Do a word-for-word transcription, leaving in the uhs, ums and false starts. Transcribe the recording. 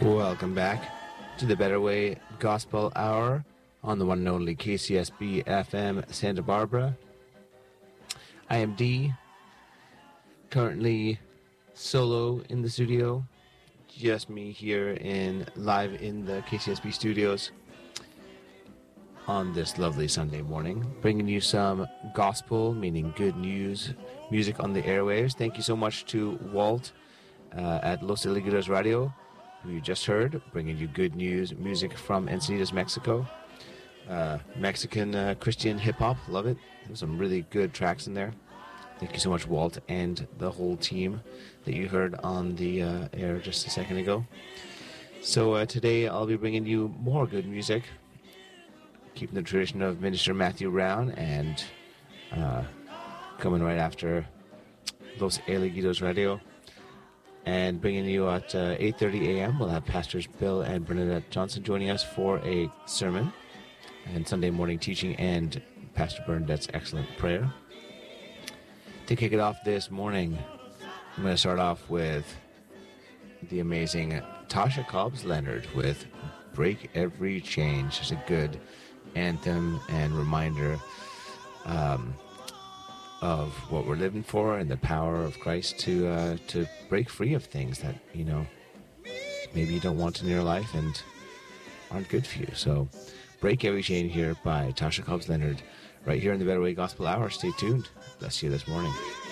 Welcome back to the Better Way Gospel Hour on the one and only K C S B F M Santa Barbara. I am D, currently solo in the studio, just me here in live in the K C S B studios on this lovely Sunday morning, bringing you some gospel, meaning good news, music on the airwaves. Thank you so much to Walt uh, at Los Elegidos Radio, who you just heard, bringing you good news, music from Encinitas, Mexico. Uh, Mexican uh, Christian hip-hop, love it. There's some really good tracks in there. Thank you so much, Walt, and the whole team that you heard on the uh, air just a second ago. So uh, today I'll be bringing you more good music, keeping the tradition of Minister Matthew Brown, and uh, coming right after Los Elegidos Radio. And bringing you at uh, eight thirty a.m., we'll have Pastors Bill and Bernadette Johnson joining us for a sermon and Sunday morning teaching and Pastor Bernadette's excellent prayer. To kick it off this morning, I'm going to start off with the amazing Tasha Cobbs Leonard with Break Every Change. It's a good anthem and reminder um, of what we're living for and the power of Christ to uh, to break free of things that, you know, maybe you don't want in your life and aren't good for you. So Break Every Chain here by Tasha Cobbs Leonard right here in the Better Way Gospel Hour. Stay tuned. Bless you this morning.